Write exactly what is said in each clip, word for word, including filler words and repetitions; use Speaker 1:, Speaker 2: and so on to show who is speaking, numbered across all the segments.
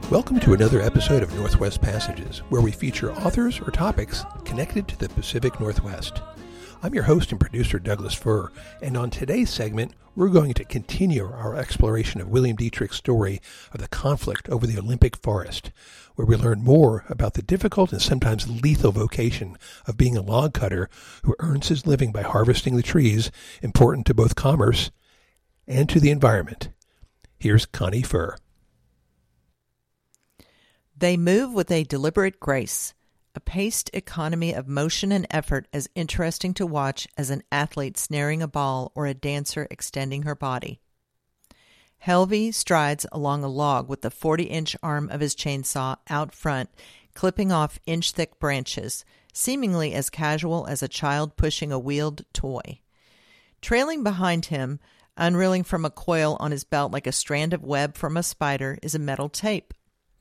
Speaker 1: Welcome to another episode of Northwest Passages, where we feature authors or topics connected to the Pacific Northwest. I'm your host and producer, Douglas Furr, and on today's segment, we're going to continue our exploration of William Dietrich's story of the conflict over the Olympic forest, where we learn more about the difficult and sometimes lethal vocation of being a log cutter who earns his living by harvesting the trees important to both commerce and to the environment. Here's Connie Furr.
Speaker 2: They move with a deliberate grace, a paced economy of motion and effort as interesting to watch as an athlete snaring a ball or a dancer extending her body. Helvey strides along a log with the forty-inch arm of his chainsaw out front, clipping off inch-thick branches, seemingly as casual as a child pushing a wheeled toy. Trailing behind him, unreeling from a coil on his belt like a strand of web from a spider, is a metal tape.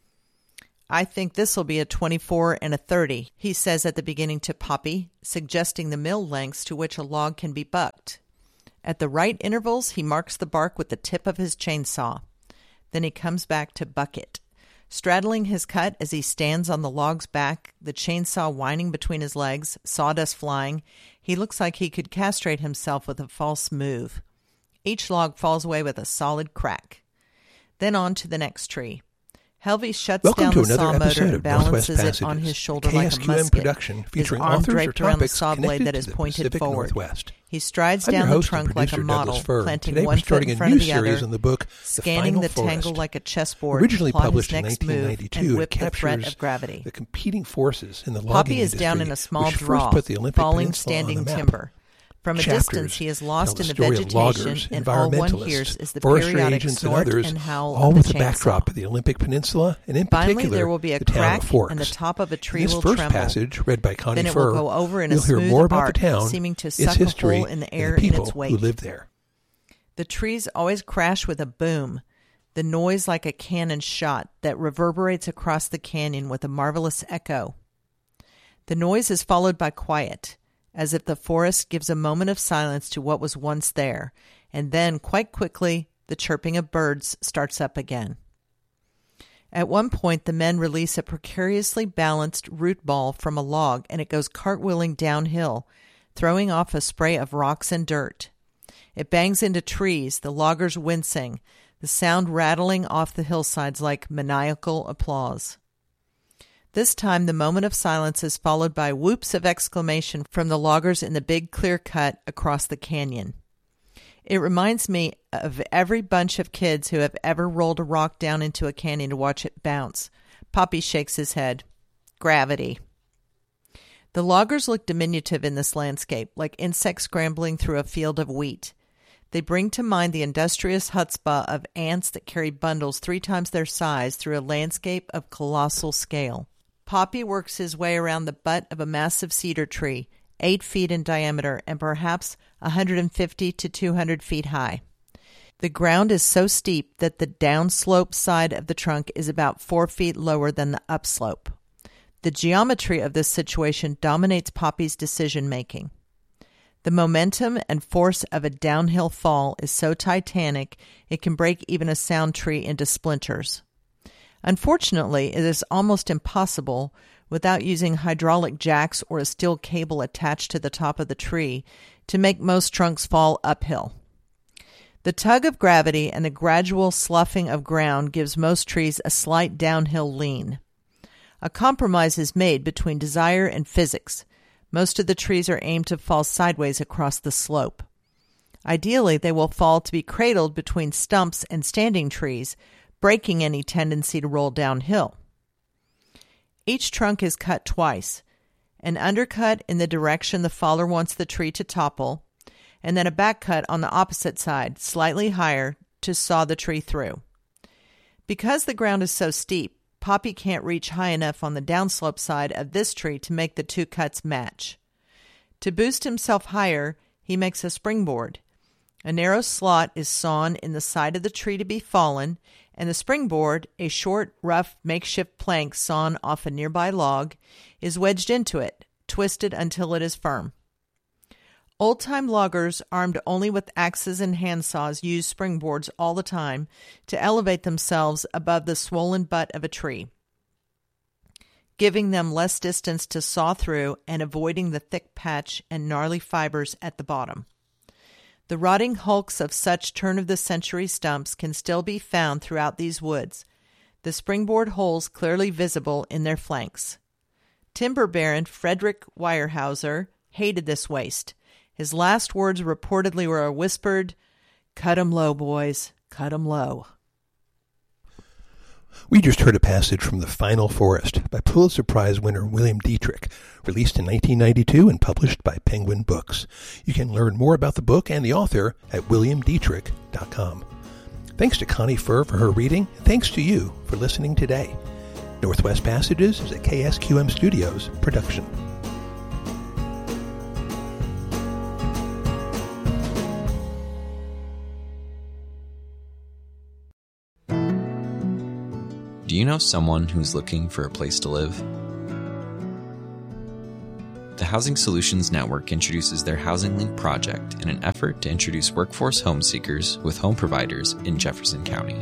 Speaker 2: "I think this'll be a twenty-four and a thirty, he says at the beginning to Poppy, suggesting the mill lengths to which a log can be bucked. At the right intervals, he marks the bark with the tip of his chainsaw. Then he comes back to buck it. Straddling his cut as he stands on the log's back, the chainsaw whining between his legs, sawdust flying, he looks like he could castrate himself with a false move. Each log falls away with a solid crack. Then on to the next tree. Helvey shuts
Speaker 1: Welcome
Speaker 2: down
Speaker 1: to
Speaker 2: the
Speaker 1: another
Speaker 2: saw motor
Speaker 1: episode
Speaker 2: and
Speaker 1: of Northwest
Speaker 2: balances
Speaker 1: Passages,
Speaker 2: it on his shoulder
Speaker 1: a
Speaker 2: like a
Speaker 1: K S Q M
Speaker 2: musket,
Speaker 1: production
Speaker 2: his
Speaker 1: featuring
Speaker 2: arm
Speaker 1: authors or
Speaker 2: draped around the
Speaker 1: topics
Speaker 2: saw blade
Speaker 1: connected
Speaker 2: that
Speaker 1: to
Speaker 2: is
Speaker 1: the
Speaker 2: pointed
Speaker 1: Pacific
Speaker 2: forward.
Speaker 1: Northwest.
Speaker 2: He strides
Speaker 1: I'm
Speaker 2: down
Speaker 1: your
Speaker 2: the
Speaker 1: host
Speaker 2: trunk
Speaker 1: and
Speaker 2: like a
Speaker 1: producer,
Speaker 2: model,
Speaker 1: Douglas Furr.
Speaker 2: planting
Speaker 1: Today
Speaker 2: one
Speaker 1: we're
Speaker 2: foot
Speaker 1: starting
Speaker 2: in
Speaker 1: a
Speaker 2: front
Speaker 1: new
Speaker 2: of the
Speaker 1: series
Speaker 2: other,
Speaker 1: in the book,
Speaker 2: scanning
Speaker 1: The Final
Speaker 2: the tangle
Speaker 1: Forest.
Speaker 2: like a chessboard
Speaker 1: Originally
Speaker 2: to plot
Speaker 1: published
Speaker 2: his
Speaker 1: in
Speaker 2: next
Speaker 1: nineteen
Speaker 2: move
Speaker 1: ninety-two,
Speaker 2: and whip
Speaker 1: it
Speaker 2: the threat
Speaker 1: captures
Speaker 2: of gravity.
Speaker 1: the competing forces in the logging
Speaker 2: Poppy is
Speaker 1: industry,
Speaker 2: down in a small
Speaker 1: which
Speaker 2: draw,
Speaker 1: first put the Olympic
Speaker 2: falling
Speaker 1: Peninsula on
Speaker 2: standing
Speaker 1: the map.
Speaker 2: timber. From a
Speaker 1: Chapters
Speaker 2: distance, he is lost
Speaker 1: tell
Speaker 2: in the
Speaker 1: story of
Speaker 2: vegetation,
Speaker 1: loggers,
Speaker 2: and all one
Speaker 1: environmentalists,
Speaker 2: hears is the
Speaker 1: forestry
Speaker 2: periodic
Speaker 1: agents, and
Speaker 2: snort
Speaker 1: others,
Speaker 2: and howl
Speaker 1: all
Speaker 2: of
Speaker 1: with
Speaker 2: the
Speaker 1: the
Speaker 2: chainsaw.
Speaker 1: backdrop of the Olympic Peninsula, and in
Speaker 2: Finally,
Speaker 1: particular,
Speaker 2: there will be a
Speaker 1: the town
Speaker 2: crack,
Speaker 1: of Forks.
Speaker 2: and the top of a tree
Speaker 1: in this
Speaker 2: will
Speaker 1: first
Speaker 2: tremble.
Speaker 1: passage, read by Connie
Speaker 2: Then it
Speaker 1: Furr,
Speaker 2: will go over in
Speaker 1: you'll
Speaker 2: a
Speaker 1: hear
Speaker 2: smooth
Speaker 1: more about
Speaker 2: arc,
Speaker 1: the town,
Speaker 2: seeming to
Speaker 1: its
Speaker 2: suck a
Speaker 1: history,
Speaker 2: hole in the air
Speaker 1: and the
Speaker 2: in
Speaker 1: people
Speaker 2: its wake.
Speaker 1: who live there.
Speaker 2: The trees always crash with a boom, the noise like a cannon shot that reverberates across the canyon with a marvelous echo. The noise is followed by quiet, as if the forest gives a moment of silence to what was once there, and then, quite quickly, the chirping of birds starts up again. At one point, the men release a precariously balanced root ball from a log, and it goes cartwheeling downhill, throwing off a spray of rocks and dirt. It bangs into trees, the loggers wincing, the sound rattling off the hillsides like maniacal applause. This time, the moment of silence is followed by whoops of exclamation from the loggers in the big clear cut across the canyon. It reminds me of every bunch of kids who have ever rolled a rock down into a canyon to watch it bounce. Poppy shakes his head. Gravity. The loggers look diminutive in this landscape, like insects scrambling through a field of wheat. They bring to mind the industrious chutzpah of ants that carry bundles three times their size through a landscape of colossal scale. Poppy works his way around the butt of a massive cedar tree, eight feet in diameter and perhaps one hundred fifty to two hundred feet high. The ground is so steep that the downslope side of the trunk is about four feet lower than the upslope. The geometry of this situation dominates Poppy's decision-making. The momentum and force of a downhill fall is so titanic it can break even a sound tree into splinters. Unfortunately, it is almost impossible, without using hydraulic jacks or a steel cable attached to the top of the tree, to make most trunks fall uphill. The tug of gravity and the gradual sloughing of ground gives most trees a slight downhill lean. A compromise is made between desire and physics. Most of the trees are aimed to fall sideways across the slope. Ideally, they will fall to be cradled between stumps and standing trees, breaking any tendency to roll downhill. Each trunk is cut twice, an undercut in the direction the faller wants the tree to topple, and then a back cut on the opposite side, slightly higher, to saw the tree through. Because the ground is so steep, Poppy can't reach high enough on the downslope side of this tree to make the two cuts match. To boost himself higher, he makes a springboard. A narrow slot is sawn in the side of the tree to be fallen, and the springboard, a short, rough, makeshift plank sawn off a nearby log, is wedged into it, twisted until it is firm. Old-time loggers, armed only with axes and handsaws, used springboards all the time to elevate themselves above the swollen butt of a tree, giving them less distance to saw through and avoiding the thick patch and gnarly fibers at the bottom. The rotting hulks of such turn-of-the-century stumps can still be found throughout these woods, the springboard holes clearly visible in their flanks. Timber Baron Frederick Weyerhaeuser hated this waste. His last words reportedly were a whispered, "Cut 'em low, boys, cut 'em low."
Speaker 1: We just heard a passage from The Final Forest by Pulitzer Prize winner William Dietrich, released in nineteen ninety-two and published by Penguin Books. You can learn more about the book and the author at william dietrich dot com. Thanks to Connie Furr for her reading, and thanks to you for listening today. Northwest Passages is a K S Q M Studios production.
Speaker 3: Do you know someone who's looking for a place to live? The Housing Solutions Network introduces their Housing Link project in an effort to introduce workforce home seekers with home providers in Jefferson County.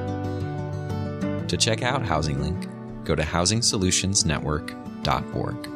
Speaker 3: To check out Housing Link, go to housing solutions network dot org.